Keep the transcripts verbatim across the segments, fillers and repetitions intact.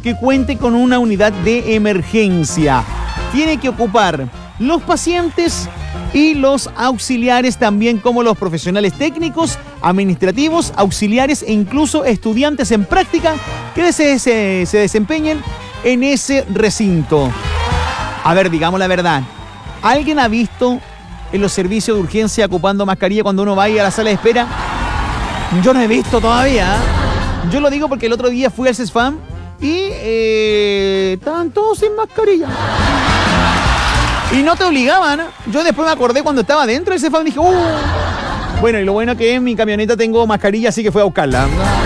que cuente con una unidad de emergencia. Tiene que ocupar los pacientes y los auxiliares, también como los profesionales técnicos, administrativos, auxiliares e incluso estudiantes en práctica que se, se, se desempeñen en ese recinto. A ver, digamos la verdad. ¿Alguien ha visto en los servicios de urgencia ocupando mascarilla cuando uno va ahí a la sala de espera? Yo no he visto todavía. Yo lo digo porque el otro día fui al CESFAM y eh, estaban todos sin mascarilla. Y no te obligaban. Yo después me acordé cuando estaba dentro del CESFAM y dije, uh. Bueno, y lo bueno que en mi camioneta tengo mascarilla, así que fui a buscarla.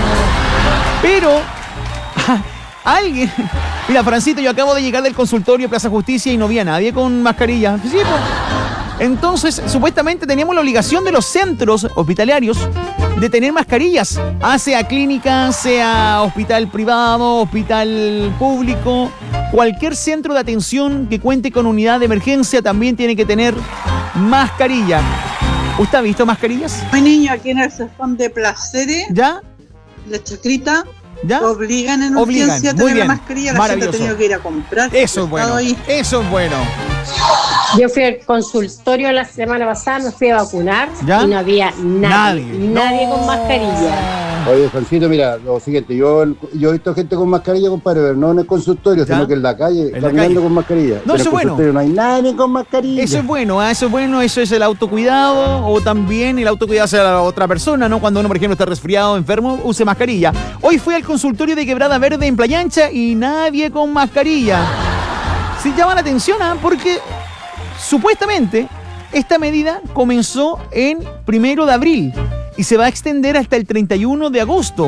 Pero alguien... Mira, Francito, yo acabo de llegar del consultorio Plaza Justicia y no vi a nadie con mascarilla. Sí, pues. Entonces, supuestamente teníamos la obligación de los centros hospitalarios de tener mascarillas, ah, sea clínica, sea hospital privado, hospital público, cualquier centro de atención que cuente con unidad de emergencia también tiene que tener mascarilla. ¿Usted ha visto mascarillas? Mi niño, aquí en el CESFAM de Placeres, ¿ya? La Chacrita, ¿ya? Obligan en Obligan. urgencia a Muy tener bien. la mascarilla, la gente ha tenido que ir a comprar. Eso es bueno, ahí. eso es bueno. Yo fui al consultorio la semana pasada, me fui a vacunar, ¿ya? Y no había nadie, Nadie, nadie no. con mascarilla. Oye, Francito, mira, lo siguiente, yo, yo he visto gente con mascarilla, compadre, pero no en el consultorio, ¿ya? Sino que en la calle, En la caminando calle. con mascarilla. No, pero eso en el es bueno. consultorio no hay nadie con mascarilla. Eso es bueno, ¿eh? Eso es bueno, eso es el autocuidado, o también el autocuidado hacia la otra persona, ¿no? Cuando uno, por ejemplo, está resfriado, enfermo, use mascarilla. Hoy fui al consultorio de Quebrada Verde en Playa Ancha y nadie con mascarilla. Sí llama la atención, ¿eh? Porque supuestamente esta medida comenzó en primero de abril y se va a extender hasta el treinta y uno de agosto.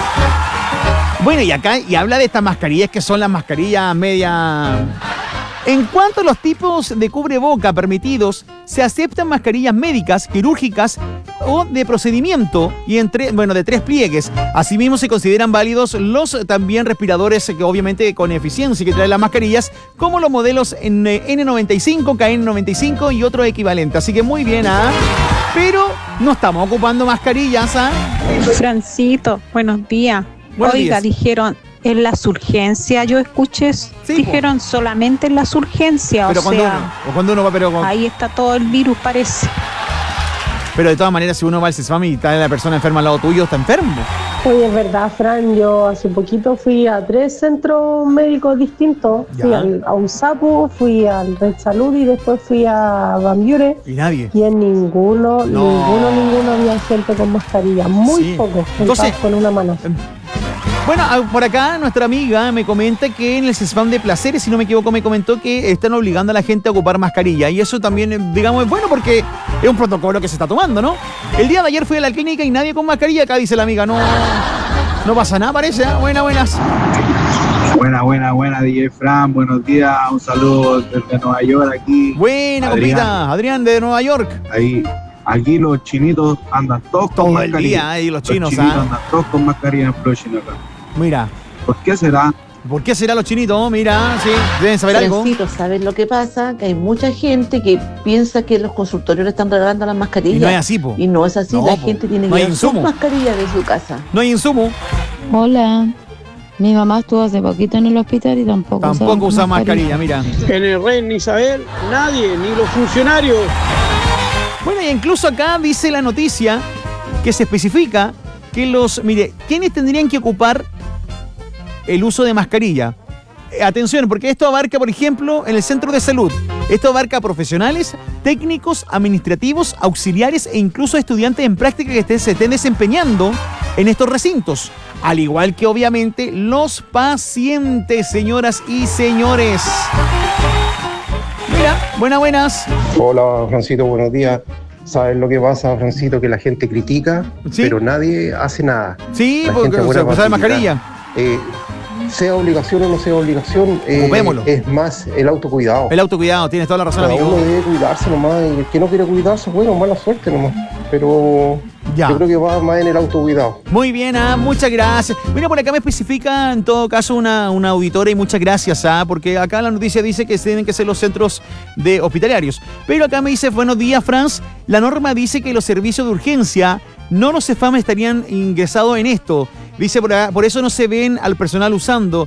Bueno, y acá y habla de estas mascarillas que son las mascarillas media... En cuanto a los tipos de cubreboca permitidos, se aceptan mascarillas médicas, quirúrgicas o de procedimiento y entre, bueno, de tres pliegues. Asimismo, se consideran válidos los también respiradores que obviamente con eficiencia que traen las mascarillas, como los modelos N noventa y cinco, K N noventa y cinco y otros equivalentes. Así que muy bien, ¿ah? Pero no estamos ocupando mascarillas, ¿ah? Francito, buenos días. Buenos Oiga, días. dijeron en las urgencias, yo escuché, Sí, dijeron solamente en las urgencias, Pero o cuando sea, uno, o cuando uno va, pero, con- ahí está todo el virus, parece. pero de todas maneras, si uno va al CESFAM y está la persona enferma al lado tuyo, está enfermo. Oye, es verdad, Fran, yo hace poquito fui a tres centros médicos distintos. Ya. Fui al, a USAPU, fui al Red Salud y después fui a Bambiure. Y nadie. Y en ninguno, No. ninguno, ninguno había gente con mascarilla. Muy Sí. pocos, Entonces- contados con una mano. Bueno, por acá nuestra amiga me comenta que en el CESFAM de Placeres, si no me equivoco, me comentó que están obligando a la gente a ocupar mascarilla. Y eso también, eh, digamos, es bueno porque es un protocolo que se está tomando, ¿no? El día de ayer fui a la clínica y nadie con mascarilla. Acá dice la amiga, no, no pasa nada, parece. ¿eh? Buenas, buenas. Buena, buena, buena, D J Fran, buenos días, un saludo desde Nueva York aquí. Buena, Adrián. compita. Adrián de Nueva York. Ahí, aquí los chinitos andan todos Todo con el mascarilla. día, ahí los chinos, chinitos ¿ah? andan todos con mascarilla en Flushing acá. Mira, ¿Por qué será? ¿por qué será los chinitos? Mira, sí, deben saber algo. Francito, ¿sabes lo que pasa? Que hay mucha gente que piensa que los consultorios le están regalando las mascarillas. Y no es así, po. Y no es así, No, la po. gente tiene No que hay llevar sus insumo. mascarillas de su casa. No hay insumo, Hola, mi mamá estuvo hace poquito en el hospital y tampoco tampoco usa mascarilla, mira. En el Reino Isabel, nadie, ni los funcionarios. Bueno, y incluso acá dice la noticia que se especifica que los, mire, ¿quiénes tendrían que ocupar el uso de mascarilla? Eh, atención, porque esto abarca, por ejemplo, en el centro de salud. Esto abarca a profesionales, técnicos, administrativos, auxiliares e incluso estudiantes en práctica que estén- se estén desempeñando en estos recintos. Al igual que, obviamente, los pacientes, señoras y señores. Mira, buenas, buenas. Hola, Francito, buenos días. ¿Sabes lo que pasa, Francito? Que la gente critica, ¿Sí? pero nadie hace nada. Sí, La porque gente se buena usa para mascarilla. criticar. Eh, sea obligación o no sea obligación, eh, Ocupémoslo. es más el autocuidado. El autocuidado, tienes toda la razón, Cada amigo. uno debe cuidarse nomás, y el que no quiere cuidarse, bueno, mala suerte nomás. Pero Ya. yo creo que va más en el autocuidado. Muy bien, ah, muchas gracias. Mira, por acá me especifica en todo caso una, una auditora y muchas gracias, ah, porque acá la noticia dice que tienen que ser los centros de hospitalarios. Pero acá me dice, buenos días, Franz, la norma dice que los servicios de urgencia, no los CEFAM estarían ingresados en esto. Dice, por, por eso no se ven al personal usando.